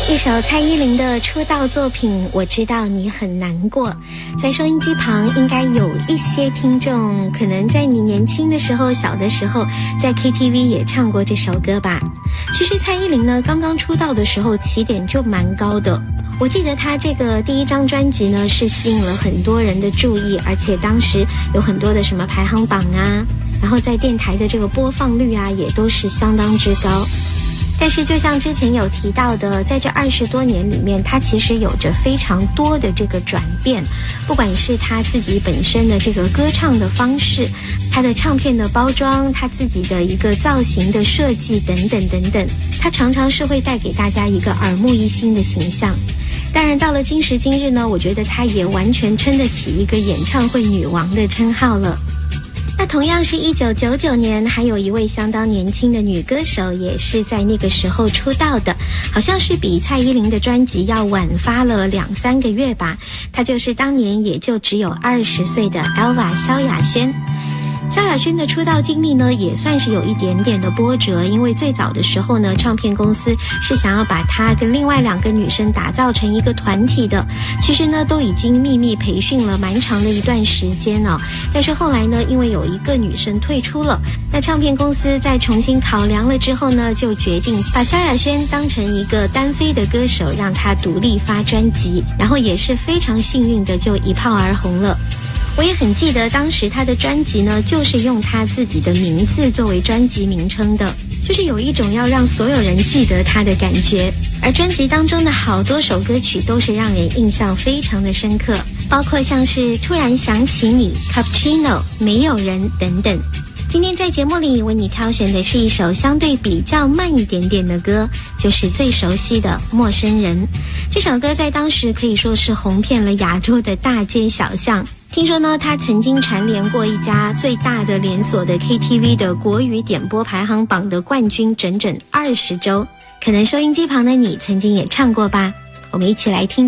一首蔡依林的出道作品《我知道你很难过》。在收音机旁应该有一些听众可能在你年轻的时候小的时候在 KTV 也唱过这首歌吧。其实蔡依林呢刚刚出道的时候起点就蛮高的，我记得她这个第一张专辑呢是吸引了很多人的注意，而且当时有很多的什么排行榜啊，然后在电台的这个播放率啊也都是相当之高。但是就像之前有提到的，在这20多年里面，他其实有着非常多的这个转变，不管是他自己本身的这个歌唱的方式，他的唱片的包装，他自己的一个造型的设计等等等等，他常常是会带给大家一个耳目一新的形象。当然到了今时今日呢，我觉得他也完全撑得起一个演唱会女王的称号了。那同样是1999年，还有一位相当年轻的女歌手也是在那个时候出道的，好像是比蔡依林的专辑要晚发了2-3个月吧。她就是当年也就只有20岁的 Elva 萧亚轩。萧亚轩的出道经历呢也算是有一点点的波折，因为最早的时候呢，唱片公司是想要把她跟另外2个女生打造成一个团体的，其实呢都已经秘密培训了蛮长的一段时间哦。但是后来呢，因为有一个女生退出了，那唱片公司在重新考量了之后呢，就决定把萧亚轩当成一个单飞的歌手，让她独立发专辑，然后也是非常幸运的就一炮而红了。我也很记得当时他的专辑呢就是用他自己的名字作为专辑名称的，就是有一种要让所有人记得他的感觉。而专辑当中的好多首歌曲都是让人印象非常的深刻，包括像是突然想起你、 Cappuccino、 没有人等等。今天在节目里为你挑选的是一首相对比较慢一点点的歌，就是最熟悉的《陌生人》。这首歌在当时可以说是红遍了亚洲的大街小巷，听说呢，他曾经蝉联过一家最大的连锁的 KTV 的国语点播排行榜的冠军整整20周。可能收音机旁的你曾经也唱过吧，我们一起来听。